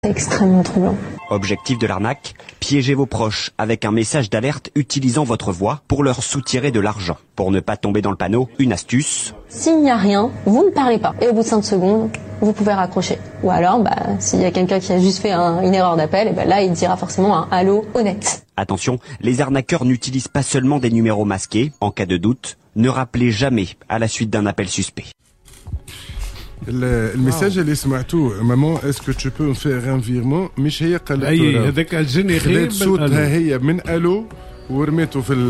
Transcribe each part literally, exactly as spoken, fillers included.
C'est extrêmement troublant. Objectif de l'arnaque, piéger vos proches avec un message d'alerte utilisant votre voix pour leur soutirer de l'argent. Pour ne pas tomber dans le panneau, une astuce. S'il n'y a rien, vous ne parlez pas. Et au bout de cinq secondes, vous pouvez raccrocher. Ou alors, bah, s'il y a quelqu'un qui a juste fait un, une erreur d'appel, et ben là, il dira forcément un allô honnête. Attention, les arnaqueurs n'utilisent pas seulement des numéros masqués. En cas de doute, ne rappelez jamais à la suite d'un appel suspect. الميساج اللي سمعتوه ماما اسكو tu peux me faire un virement مش هي قالت اي هذاك الجينيري صوتها هي من الو ورميته في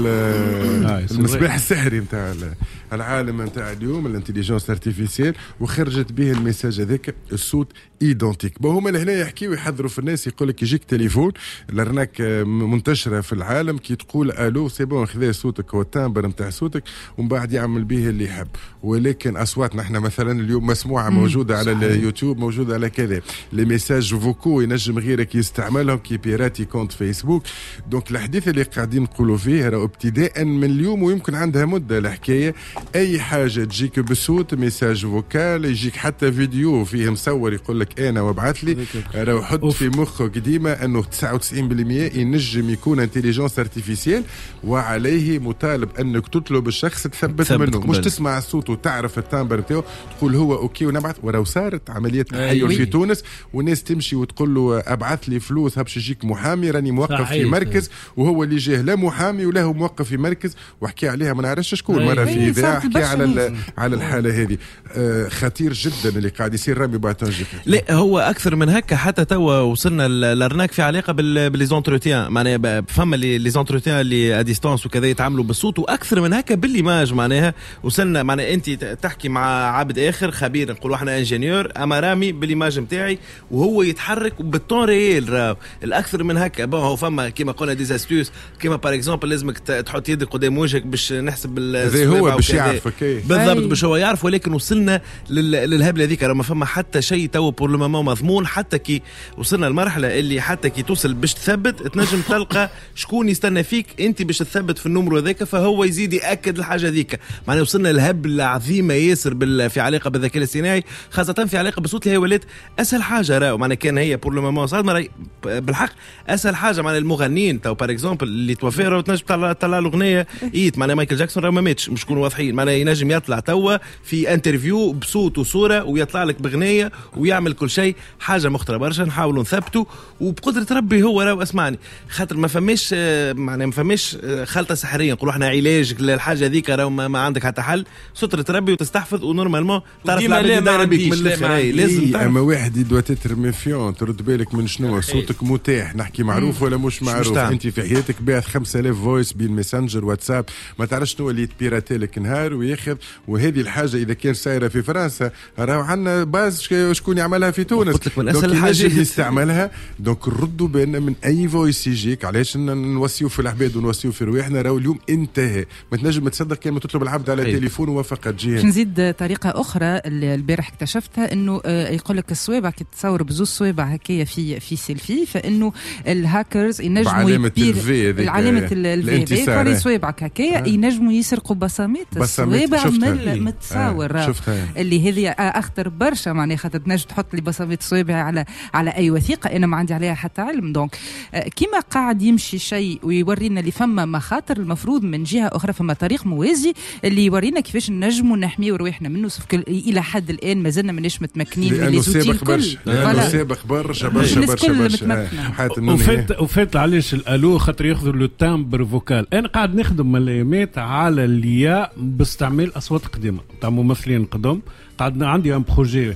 المصباح السحري نتاع العالم نتاع اليوم الانتليجنس ارتيفيسيال وخرجت به الميساج هذاك الصوت ايدونتيك. هما لهنا يحكيوا يحذروا في الناس يقول لك يجيك تليفون الارناك منتشره في العالم كي تقول الو سي بون خذا صوتك والتامبر نتاع صوتك ومن بعد يعمل به اللي يحب. ولكن اصواتنا احنا مثلا اليوم مسموعه موجوده على اليوتيوب موجوده على كذا لي ميساج فوكو ينجم غيرك يستعملهم كي بيراتي كونت فيسبوك. دونك الحديث اللي قاعدين نقولوا فيه راه ابتداء من اليوم ويمكن عندها مده الحكايه. اي حاجه تجيك بصوت ميساج فوكال يجيك حتى فيديو فيه مصور يقول لك انا وابعث لي راه حط في مخك ديما انه تسعة وتسعين بالمئة ينجم يكون انتليجنس ارتيفيسيال وعليه مطالب انك تطلب الشخص تثبت منه مش تسمع الصوت وتعرف التامبر نتاعو تقول هو اوكي ونبعث. وراه صارت عمليه تحير في تونس والناس تمشي وتقول له ابعث لي فلوس باش يجيك محامي راني موقف في مركز وهو اللي جاه لا محامي ولا هو موقف في مركز وحكي عليها ما نعرفش شكون مره في اذاعه حكي على على الحاله هذه. آه خطير جدا اللي قاعد يصير. رامي بعتنجي لا هو اكثر من هكا حتى توا وصلنا لارناك في علاقه بلي زونتروتيان معناها فما لي زونتروتيان اللي ا ديستانس وكذا يتعاملوا بالصوت واكثر من هكا بالليماج معناها وصلنا معناها انت تحكي مع عبد اخر خبير نقولوا احنا انجينيور اما رامي بالليماج نتاعي وهو يتحرك بالطون ريال راهو الاكثر من هكا. بون هو فما كيما قلنا ديزاستوس كيما باغ اكزومبل لازمك تحط يدك قدام وجهك باش نحسب هو باش يعرفك بالضبط باش هو يعرف. ولكن وصلنا للهبله هذيك ما فما حتى شيء تو بور لو مومون مضمون حتى كي وصلنا المرحله اللي حتى كي توصل باش تثبت تنجم تلقى شكون يستنى فيك انت باش تثبت في النمرو هذاك فهو يزيد ياكد الحاجه هذيك. معناها وصلنا لهبله عظيمه ياسر في علاقه بالذكاء الاصطناعي خاصه في علاقه بالصوت اللي هي ولات اسهل حاجه راهو معناها كان هي بور لو مومون صار بالحق اسهل حاجه معناها المغنيين تو باغ اكزومبل اللي توفيروا تنجم تطلع طلع الاغنيه ايت معناها مايكل جاكسون راه ما ماتش مش كونوا واضحين معناها ينجم يطلع توا في انترفيو بصوت وصوره ويطلع لك باغنيه ويعمل كل شيء حاجه مخترة برشا نحاولوا نثبتوا وبقدره ربي هو راهو اسمعني خاطر ما فماش معناها ما فماش خلطه سحريه نقولوا احنا علاج للحاجه هذيك راهو ما عندك حتى حل ستره ربي وتستحفظ ونورمالمون تعرف لا بيك من الاخر لازم اما واحد يدوا تتر ميفيون ترد بالك من شنو صوتك متاح نحكي معروف ولا مش معروف انت في حياتك باعث خمسة آلاف فويس بين ماسنجر واتساب ما تعرفش شنو اللي يتبيراتي لك نهار وياخذ. وهذه الحاجه اذا كان سايره في فرنسا راهو عندنا باز شكون يعملها في تونس دونك ينجم يستعملها. دونك ردوا بالنا من اي فويس يجيك علاش نوصيو في العباد ونوصيو في رواحنا راهو اليوم انتهى ما تنجم تصدق كان ما تطلب العبد على التليفون ووافق تجيه. نزيد طريقه اخرى اللي البارح اكتشفتها انه يقول لك الصوابع كي تصور بزوج صوابع هكايا في في سيلفي فانه الهاكرز ينجموا يبير العلامه الفي كل صوابعك هكايا ينجموا يسرقوا بصمات الصوابع من متصور آه. اللي هذه اخطر برشا معناها خاطر تنجم تحط لي بصمات صوابع على على اي وثيقه انا ما عندي عليها حتى علم. دونك كيما قاعد يمشي شيء ويورينا اللي فما مخاطر المفروض من جهه اخرى فما طريق موازي اللي يورينا كيفاش نجموا نحميو رواحنا منه الى حد الان ما زلنا ماناش متمكنين من لي زوتي الكل لانه سابق برشا برشا برشا برشا وفات وفات علاش الالو خاطر ياخذوا لو تامبر فوكال. انا قاعد نخدم ملايمات على الياء باستعمال اصوات قديمه تاع ممثلين قدام قاعد عندي ان بروجي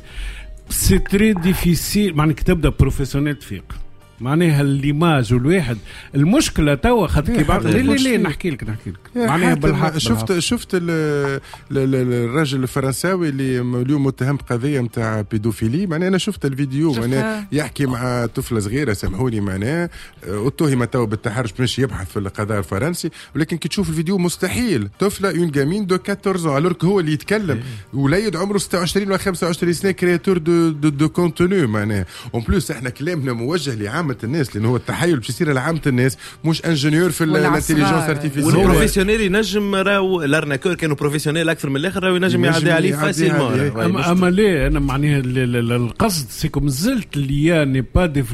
سي تري ديفيسيل معناها تبدا بروفيسيونيل تفيق معناها الليماج والواحد المشكله توا خد كي بعد ليه ليه نحكي لك نحكي لك معناها بالحق شفت بالحق. شفت الراجل الفرنساوي اللي اليوم متهم بقضيه نتاع بيدوفيلي معناها انا شفت الفيديو معناها يحكي مع طفله صغيره سامحوني معناها اتهم توا بالتحرش باش يبحث في القضاء الفرنسي ولكن كي تشوف الفيديو مستحيل طفله اون جامين دو أربعطاش الورك هو اللي يتكلم وليد عمره ستة وعشرين ولا خمسة وعشرين سنه كرياتور دو دو, دو كونتوني معناها اون بلوس احنا كلامنا موجه لعام لعامة الناس، لأنه هو التحيل باش يصير لعامة الناس مش انجينيور في الانتيليجنس ارتيفيسيال. والبروفيسيونيل ينجم راهو لارناكور كانوا بروفيسيونيل اكثر من الاخر راهو ينجم يعدي عليه فاسيلمون. اما اما ليه انا معناها القصد سيكم زلت اللي ني با